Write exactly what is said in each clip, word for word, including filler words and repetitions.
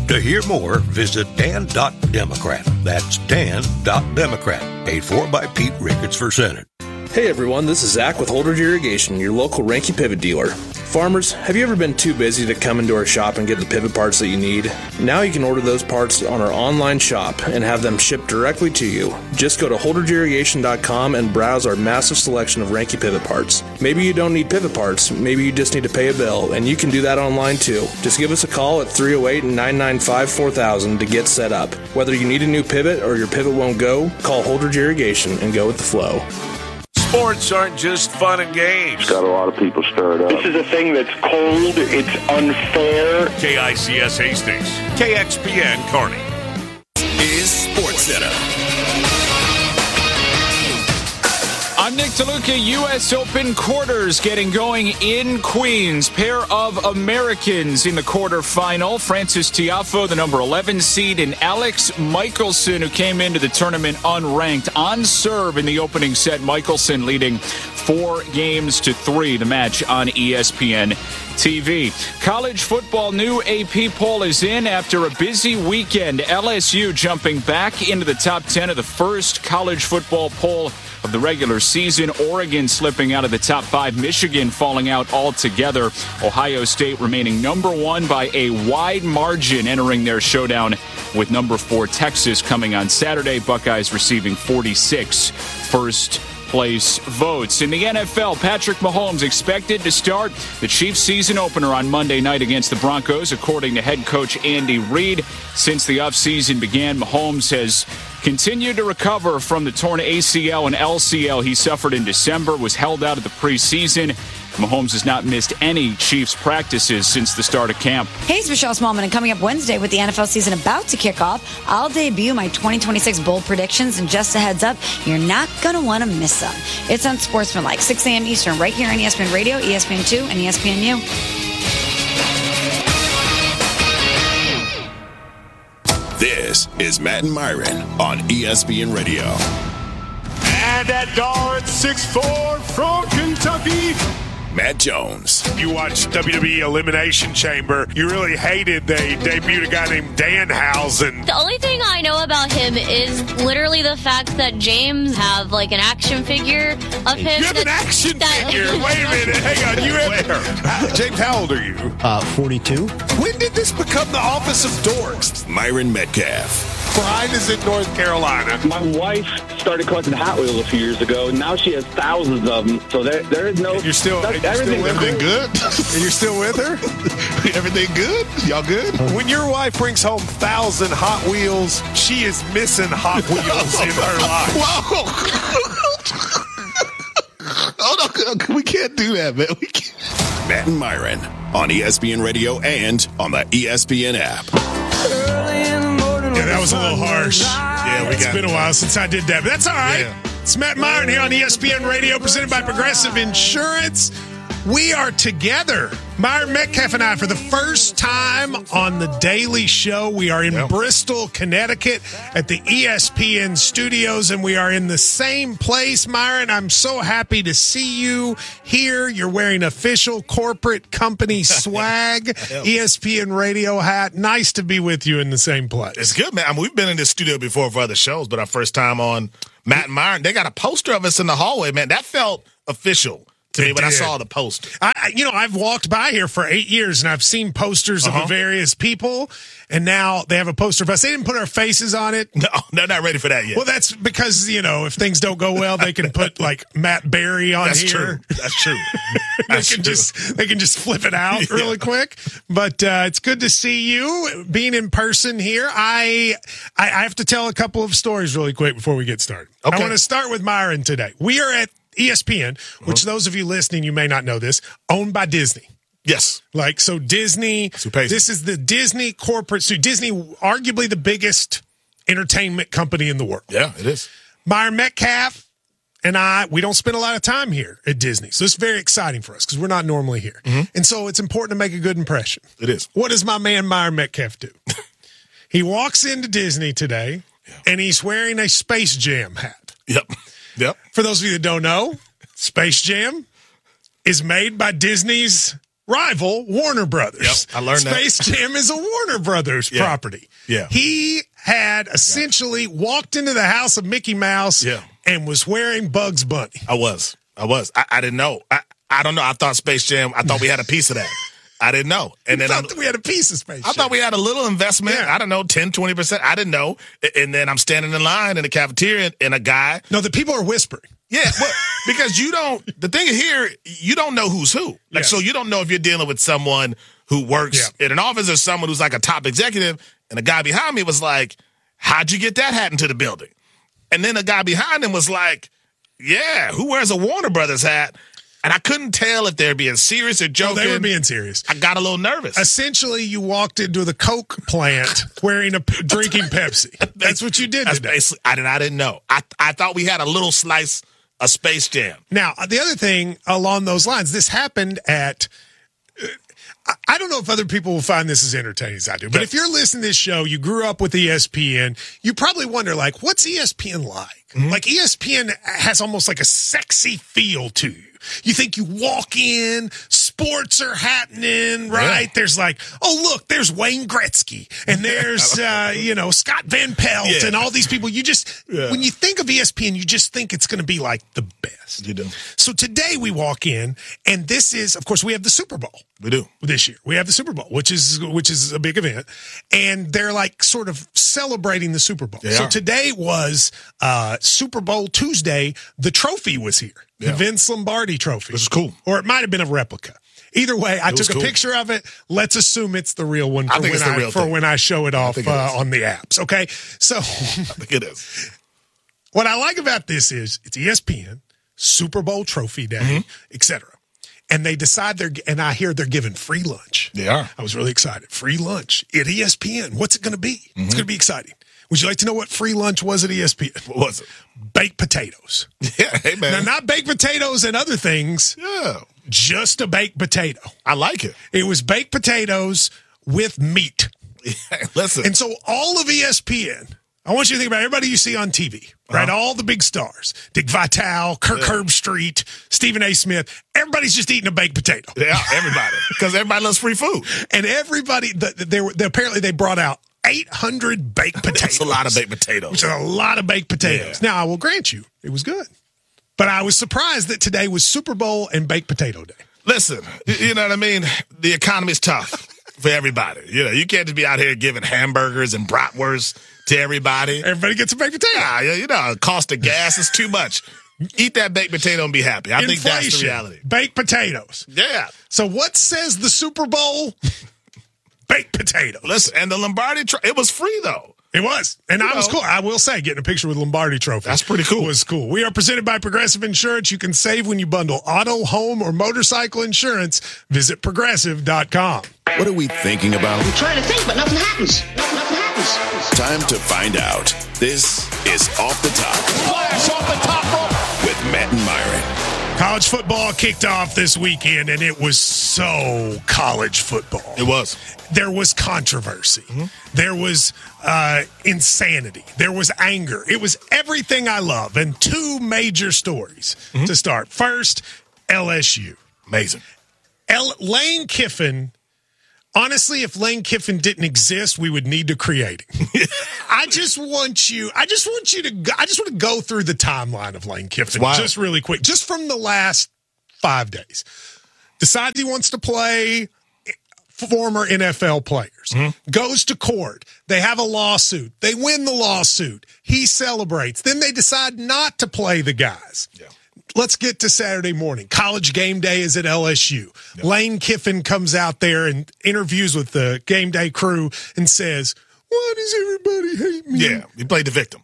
To hear more, visit dan dot democrat. That's dan dot democrat. Paid for by Pete Ricketts for Senate. Hey everyone, this is Zach with Holdridge Irrigation, your local Ranky pivot dealer. Farmers, have you ever been too busy to come into our shop and get the pivot parts that you need? Now you can order those parts on our online shop and have them shipped directly to you. Just go to holdridge irrigation dot com and browse our massive selection of Ranky pivot parts. Maybe you don't need pivot parts, maybe you just need to pay a bill, and you can do that online too. Just give us a call at three oh eight, nine nine five, four thousand to get set up. Whether you need a new pivot or your pivot won't go, call Holdridge Irrigation and go with the flow. Sports aren't just fun and games. Got a lot of people stirred up. This is a thing that's cold. It's unfair. K I C S Hastings. K X P N Kearney. Is Sports Center. I'm Nick DeLuca. U S Open quarters getting going in Queens. Pair of Americans in the quarterfinal. Frances Tiafoe, the number eleven seed, and Alex Michelsen, who came into the tournament unranked. On serve in the opening set, Michelsen leading four games to three. The match on E S P N T V. College football new A P poll is in after a busy weekend. L S U jumping back into the top ten of the first college football poll of the regular season. Oregon slipping out of the top five. Michigan falling out altogether. Ohio State remaining number one by a wide margin, entering their showdown with number four Texas coming on Saturday. Buckeyes receiving forty-six first place votes. In the N F L, Patrick Mahomes expected to start the Chiefs season opener on Monday night against the Broncos, according to head coach Andy Reid. Since the offseason began, Mahomes has continued to recover from the torn A C L and L C L he suffered in December, was held out of the preseason. Mahomes has not missed any Chiefs practices since the start of camp. Hey, it's Michelle Smallman, and coming up Wednesday with the N F L season about to kick off, I'll debut my twenty twenty-six bold predictions, and just a heads up, you're not going to want to miss them. It's on Sportsmanlike, six a.m. Eastern, right here on E S P N Radio, E S P N two, and E S P N U. This is Matt and Myron on E S P N Radio. And at guard, six four from Kentucky, Matt Jones. You watched W W E Elimination Chamber. You really hated they debuted a guy named Danhausen. The only thing I know about him is literally the fact that James have like an action figure of him. You have an action that, figure? Wait a minute. Hang on. You have Where? James, how old are you? Uh, forty-two. When did this become the office of dorks? Myron Metcalf. Pride is in North Carolina. My wife started collecting Hot Wheels a few years ago. Now she has thousands of them. So there, there is no. And you're still, that, you're everything, still everything good? And you're still with her? Everything good? Y'all good? When your wife brings home thousand Hot Wheels, she is missing Hot Wheels in her life. Whoa! Oh no, we can't do that, man. We can't. Matt and Myron on E S P N Radio and on the E S P N app. Yeah, that was a little harsh. Yeah, we it's got been a while since I did that, but that's all right. Yeah. It's Matt and Myron here on E S P N Radio, presented by Progressive Insurance. We are together, Myron Metcalf and I, for the first time on the Daily Show. We are in yep. Bristol, Connecticut, at the E S P N studios, and we are in the same place. Myron, I'm so happy to see you here. You're wearing official corporate company swag, yep. E S P N Radio hat. Nice to be with you in the same place. It's good, man. I mean, we've been in this studio before for other shows, but our first time on Matt and Myron, they got a poster of us in the hallway, man. That felt official to me when I saw the poster. I, you know, I've walked by here for eight years and I've seen posters uh-huh. of various people, and now they have a poster of us. They didn't put our faces on it. No, they're not ready for that yet. Well, that's because, you know, if things don't go well, they can put like Matt Berry on that's here. True. That's true. they That's can true. just they can just flip it out yeah. really quick. But uh, it's good to see you being in person here. I, I I have to tell a couple of stories really quick before we get started. Okay. I want to start with Myron today. We are at E S P N, which uh-huh. those of you listening, you may not know this, owned by Disney. Yes. Like, so Disney, this is the Disney corporate, so Disney, arguably the biggest entertainment company in the world. Yeah, it is. Myron Metcalf and I, we don't spend a lot of time here at Disney. So it's very exciting for us because we're not normally here. Mm-hmm. And so it's important to make a good impression. It is. What does my man Myron Metcalf do? He walks into Disney today yeah. and he's wearing a Space Jam hat. Yep. Yep. For those of you that don't know, Space Jam is made by Disney's rival, Warner Brothers. Yep, I learned Space that. Space Jam is a Warner Brothers yeah. property. Yeah. He had essentially walked into the house of Mickey Mouse yeah. and was wearing Bugs Bunny. I was. I was. I, I didn't know. I, I don't know. I thought Space Jam, I thought we had a piece of that. I didn't know. And you then thought I, we had a piece of Space Jam. I thought we had a little investment. Yeah. I don't know, ten, twenty percent. I didn't know. And then I'm standing in line in the cafeteria and a guy. No, the people are whispering. Yeah, well, because you don't, the thing here, you don't know who's who. Like, Yes. so you don't know if you're dealing with someone who works Yeah. in an office or someone who's like a top executive. And the guy behind me was like, how'd you get that hat into the building? And then the guy behind him was like, yeah, who wears a Warner Brothers hat? And I couldn't tell if they were being serious or joking. Oh, they were being serious. I got a little nervous. Essentially, you walked into the Coke plant wearing a drinking Pepsi. That's what you did That's today. basically, I, didn't, I didn't know. I, I thought we had a little slice of Space Jam. Now, the other thing along those lines, this happened at, uh, I- I don't know if other people will find this as entertaining as I do, but if you're listening to this show, you grew up with E S P N, you probably wonder, like, what's E S P N like? Mm-hmm. Like, E S P N has almost like a sexy feel to you. You think you walk in, sports are happening, right? Yeah. There's like, oh, look, there's Wayne Gretzky, and there's, uh, you know, Scott Van Pelt, yeah. and all these people. You just, yeah. when you think of E S P N, you just think it's going to be like the best. You do. So today we walk in, and this is, of course, we have the Super Bowl. We do. This year. We have the Super Bowl, which is which is a big event. And they're like sort of celebrating the Super Bowl. They so are. today was uh, Super Bowl Tuesday. The trophy was here. Yeah. The Vince Lombardi trophy. This is cool. Or it might have been a replica. Either way, I It took a cool. picture of it. Let's assume it's the real one for, I think when, it's the I, real for thing. when I show it off think it uh, is. on the apps. Okay? So I think it is. what I like about this is it's E S P N, Super Bowl trophy day, Mm-hmm. et cetera. And they decide they're, and I hear they're giving free lunch. They are. I was really excited. Free lunch at E S P N. What's it going to be? Mm-hmm. It's going to be exciting. Would you like to know what free lunch was at E S P N? What was it? Baked potatoes. Yeah, hey, man. Now, not baked potatoes and other things, Yeah. just a baked potato. I like it. It was baked potatoes with meat. Yeah, listen. And so all of E S P N, I want you to think about everybody you see on T V, right? Uh-huh. All the big stars, Dick Vitale, Kirk Yeah. Herbstreit, Stephen A. Smith, everybody's just eating a baked potato. Yeah, everybody. Because everybody loves free food. And everybody, the, the, they were, they, apparently they brought out eight hundred baked potatoes. That's a lot of baked potatoes. Which is a lot of baked potatoes. Yeah. Now, I will grant you, it was good. But I was surprised that today was Super Bowl and baked potato day. Listen, you know what I mean? The economy's tough for everybody. You know, you can't just be out here giving hamburgers and bratwursts to everybody. Everybody gets a baked potato. Yeah, yeah, you know, the cost of gas is too much. Eat that baked potato and be happy. I think that's the Inflation, reality. Baked potatoes. Yeah. So what says the Super Bowl? Baked potatoes. Listen, and the Lombardi, tro- it was free, though. It was. And You I was know. cool. I will say, getting a picture with Lombardi trophy. That's pretty cool. Was cool. We are presented by Progressive Insurance. You can save when you bundle auto, home, or motorcycle insurance. Visit progressive dot com. What are we thinking about? I'm trying to think, but nothing happens. Nothing happens. Time to find out. This is Off the Top. Flash off the top rope. With Matt and Myron. College football kicked off this weekend, and it was so college football. It was. There was controversy. Mm-hmm. There was uh, insanity. There was anger. It was everything I love. And two major stories mm-hmm. to start. First, L S U. Amazing. L- Lane Kiffin. Honestly, if Lane Kiffin didn't exist, we would need to create him. I just want you, I just want you to, go, I just want to go through the timeline of Lane Kiffin Wow. just really quick, just from the last five days. Decides he wants to play former N F L players. Mm-hmm. Goes to court. They have a lawsuit. They win the lawsuit. He celebrates. Then they decide not to play the guys. Yeah. Let's get to Saturday morning. College game day is at L S U. Yep. Lane Kiffin comes out there and interviews with the game day crew and says, why does everybody hate me? Yeah, he played the victim.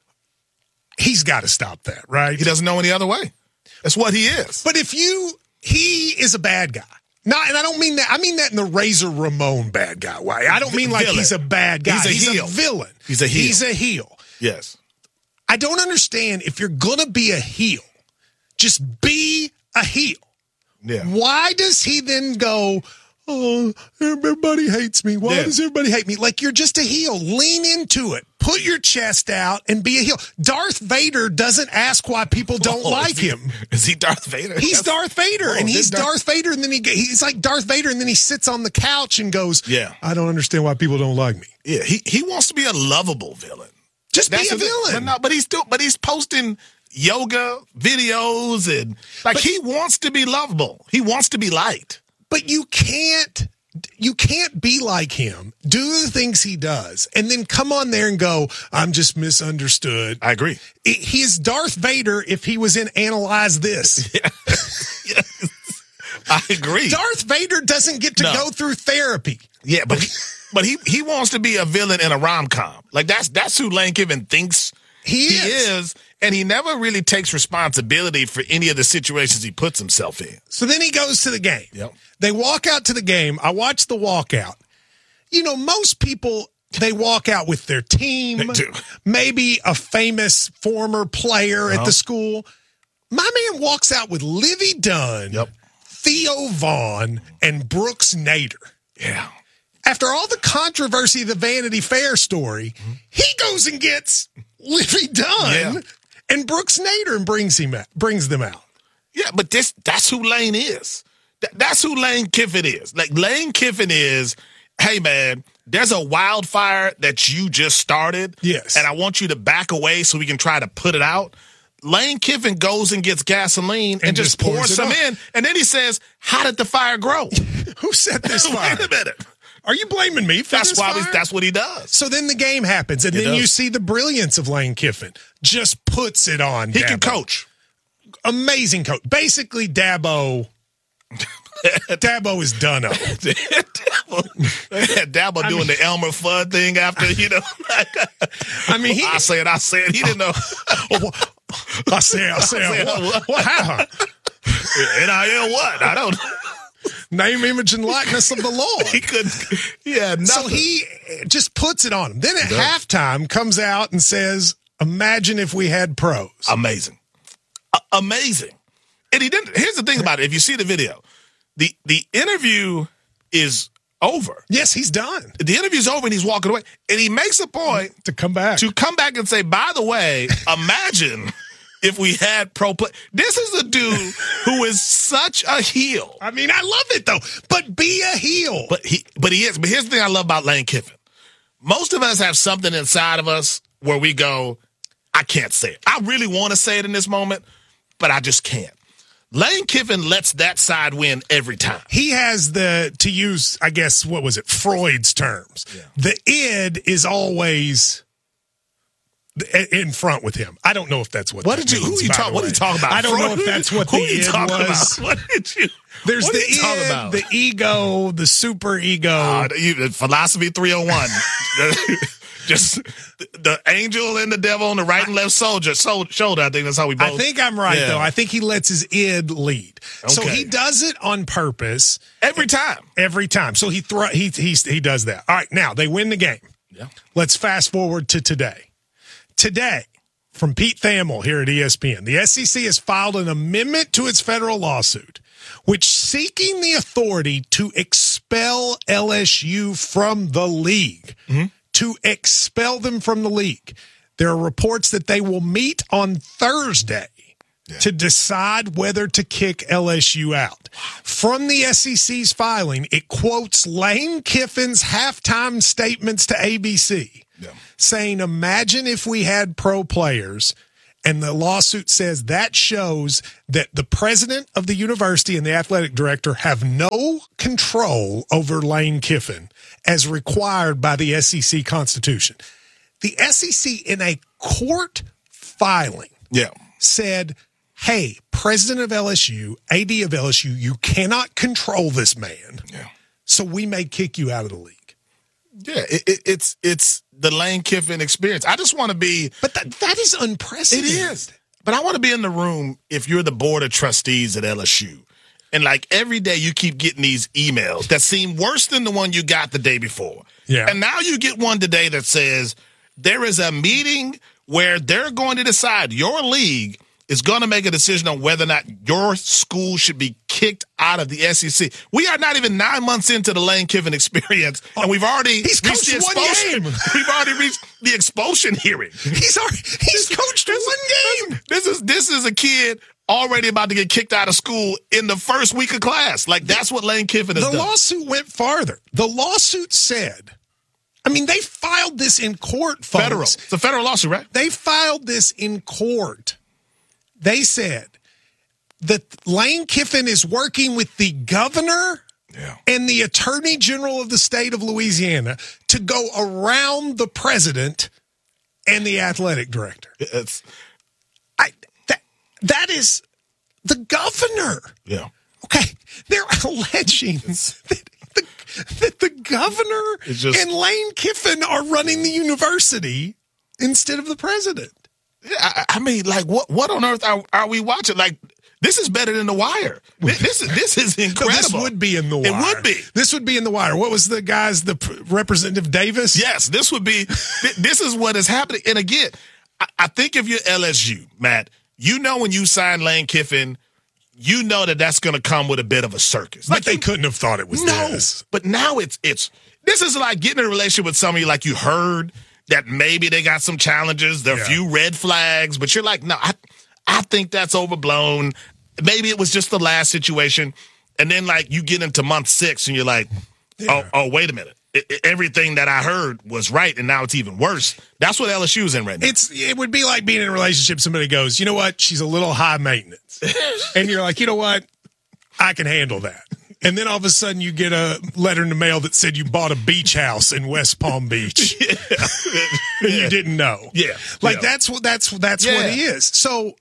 He's got to stop that, right? He doesn't know any other way. That's what he is. But if you, he is a bad guy. Not, and I don't mean that, I mean that in the Razor Ramon bad guy way. I don't mean like Villain. he's a bad guy. He's a he's heel. a villain. He's a heel. He's a heel. Yes. I don't understand if you're going to be a heel. Just be a heel. Yeah. Why does he then go, oh, everybody hates me. Why Yeah. does everybody hate me? Like, you're just a heel. Lean into it. put your chest out and be a heel. Darth Vader doesn't ask why people don't oh, like is he, him. Is he Darth Vader? He's That's, Darth Vader, oh, and he's Darth, Darth Vader, and then he he's like Darth Vader, and then he sits on the couch and goes, "Yeah, I don't understand why people don't like me." Yeah, he he wants to be a lovable villain. Just That's be a villain. But, no, but he's still, but he's posting yoga videos and like but, he wants to be lovable. He wants to be liked. But you can't. You can't be like him, do the things he does, and then come on there and go, I'm just misunderstood. I agree. He is Darth Vader if he was in Analyze This. Yeah. Yes. I agree. Darth Vader doesn't get to no. go through therapy. Yeah, but he, but he he wants to be a villain in a rom-com. Like that's that's who Lane Kiffin thinks he, he is. is. And he never really takes responsibility for any of the situations he puts himself in. So then he goes to the game. Yep. They walk out to the game. I watched the walkout. You know, most people, they walk out with their team. They do. Maybe a famous former player uh-huh. at the school. My man walks out with Livy Dunn, yep. Theo Vaughn, and Brooks Nader. Yeah. After all the controversy of the Vanity Fair story, mm-hmm. he goes and gets Livy Dunn. Yeah. And Brooks Nader and brings him out, brings them out. Yeah, but this that's who Lane is. Th- that's who Lane Kiffin is. Like Lane Kiffin is, hey man, there's a wildfire that you just started. Yes. And I want you to back away so we can try to put it out. Lane Kiffin goes and gets gasoline and, and just, just pours, pours some on. in. And then he says, how did the fire grow? Who set this fire? Wait a minute. Are you blaming me for that's this why fire? We, that's what he does. So then the game happens, and it then does. you see the brilliance of Lane Kiffin. Just puts it on. He Dabo. can coach. Amazing coach. Basically, Dabo. Dabo is done. Dabo, Dabo doing mean, the Elmer Fudd thing after, you know. I mean, he, I said, I said, he didn't know. I said, I said, I said what, what, what happened? N I L what? I don't know. Name, image, and likeness of the Lord. He couldn't. Yeah, nothing. So he just puts it on him. Then at halftime comes out and says, imagine if we had pros. Amazing. Uh, amazing. And he didn't. Here's the thing about it. If you see the video, the, the interview is over. Yes, he's done. The interview's over and he's walking away. And he makes a point to come back. To come back and say, by the way, imagine if we had pro play. This is a dude who is such a heel. I mean, I love it though. But be a heel. But he but he is. But here's the thing I love about Lane Kiffin. Most of us have something inside of us where we go, I can't say it. I really want to say it in this moment, but I just can't. Lane Kiffin lets that side win every time. He has the, to use, I guess, what was it, Freud's terms. Yeah. The id is always in front with him. I don't know if that's what. What that did you? means, who you talk? What are you talking about? I don't Freud? know if that's what who the id was. About? What did you? There's what the are you talking id, about? the ego, the super ego. Uh, the, philosophy three oh one. Just the angel and the devil on the right and left soldier, so, shoulder. I think that's how we both. I think I'm right, yeah. though. I think he lets his id lead. Okay. So he does it on purpose. Every time. Every time. So he thro- he, he, he does that. All right, now they win the game. Yeah. Let's fast forward to today. Today, from Pete Thamel here at E S P N, the S E C has filed an amendment to its federal lawsuit, which seeking the authority to expel L S U from the league. Mm-hmm. To expel them from the league. There are reports that they will meet on Thursday yeah. to decide whether to kick L S U out. From the S E C's filing, it quotes Lane Kiffin's halftime statements to A B C, yeah. saying, imagine if we had pro players. And the lawsuit says that shows that the president of the university and the athletic director have no control over Lane Kiffin as required by the S E C Constitution. The S E C in a court filing yeah. said, hey, president of L S U, A D of L S U, you cannot control this man. Yeah. So we may kick you out of the league. Yeah, it, it, it's it's the Lane Kiffin experience. I just want to be... But that, that is unprecedented. It is. But I want to be in the room if you're the board of trustees at L S U. And like every day you keep getting these emails that seem worse than the one you got the day before. Yeah. And now you get one today that says there is a meeting where they're going to decide your league is going to make a decision on whether or not your school should be kicked out of the S E C. We are not even nine months into the Lane Kiffin experience, and we've already He's reached the coached one expulsion. game. We've already reached the expulsion hearing. He's already, he's coached this, one game. This is this is a kid already about to get kicked out of school in the first week of class. Like, that's what Lane Kiffin has the done. The lawsuit went farther. The lawsuit said, I mean, they filed this in court, folks. Federal. It's a federal lawsuit, right? They filed this in court. They said that Lane Kiffin is working with the governor yeah. and the attorney general of the state of Louisiana to go around the president and the athletic director. It's I that that is the governor. Yeah. Okay. They're alleging that the, that the governor just, and Lane Kiffin are running the university instead of the president. I, I mean, like, what what on earth are, are we watching? Like, this is better than The Wire. This, this is this is incredible. This would be in The Wire. It would be. This would be in The Wire. What was the guy's, the Representative Davis? Yes, this would be. This is what is happening. And again, I, I think if you're L S U, Matt, you know when you sign Lane Kiffin, you know that that's going to come with a bit of a circus. But Like they you, couldn't have thought it was no, this. But now it's it's. This is like getting in a relationship with somebody like you heard that maybe they got some challenges, there are a Yeah. few red flags, but you're like, no, I, I think that's overblown. Maybe it was just the last situation. And then, like, you get into month six and you're like, Yeah. oh, oh, wait a minute. It, it- everything that I heard was right, and now it's even worse. That's what L S U's in right now. It's it would be like being in a relationship. Somebody goes, you know what? She's a little high maintenance, and you're like, you know what? I can handle that. And then all of a sudden, you get a letter in the mail that said you bought a beach house in West Palm Beach, yeah. and you didn't know. Yeah, like yeah. that's what that's that's Yeah. what he is. So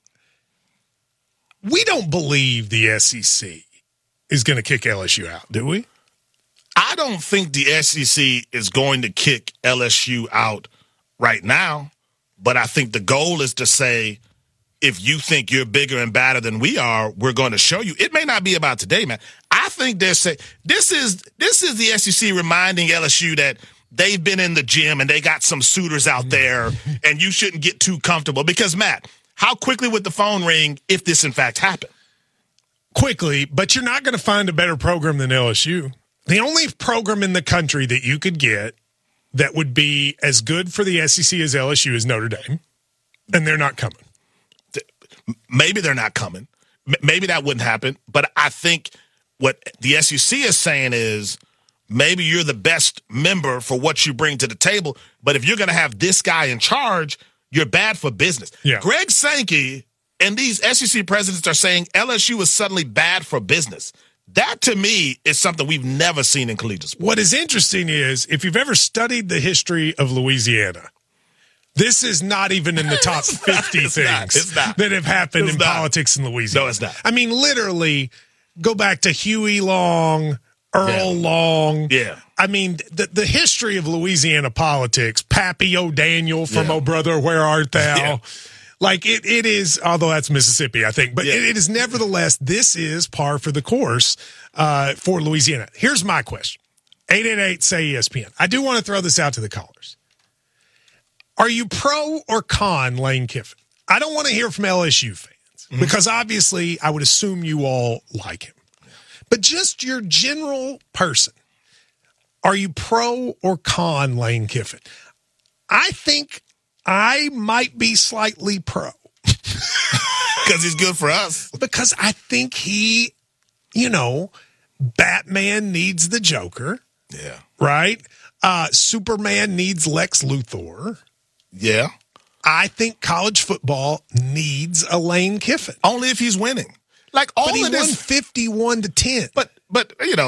we don't believe the S E C is going to kick L S U out, do we? I don't think the S E C is going to kick L S U out right now, but I think the goal is to say, if you think you're bigger and badder than we are, we're going to show you. It may not be about today, man. I think they're saying this is this is the S E C reminding L S U that they've been in the gym and they got some suitors out there, and you shouldn't get too comfortable. Because, Matt, how quickly would the phone ring if this, in fact, happened? Quickly, but you're not going to find a better program than L S U. The only program in the country that you could get that would be as good for the S E C as L S U is Notre Dame, and they're not coming. Maybe they're not coming. M- Maybe that wouldn't happen. But I think what the S E C is saying is maybe you're the best member for what you bring to the table. But if you're going to have this guy in charge, you're bad for business. Yeah. Greg Sankey and these S E C presidents are saying L S U is suddenly bad for business. That, to me, is something we've never seen in collegiate sports. What is interesting is if you've ever studied the history of Louisiana, this is not even in the top fifty It's things not. It's not. that have happened It's in not. politics in Louisiana. No, it's not. I mean, literally, go back to Huey Long, Earl Yeah. Long. Yeah. I mean, the, the history of Louisiana politics, Pappy O'Daniel from Yeah. Oh Brother, Where Art Thou? Yeah. Like, it, it is, although that's Mississippi, I think, but Yeah. it, it is nevertheless, this is par for the course uh, for Louisiana. Here's my question. eight eight eight, say E S P N. I do want to throw this out to the callers. Are you pro or con Lane Kiffin? I don't want to hear from L S U fans mm-hmm. because obviously I would assume you all like him. But just your general person, are you pro or con Lane Kiffin? I think I might be slightly pro. Because he's good for us. Because I think he, you know, Batman needs the Joker, Yeah. right? Uh, Superman needs Lex Luthor. Yeah. I think college football needs a Lane Kiffin. Only if he's winning. Like, all But he of won this. fifty-one to ten. But, but you know,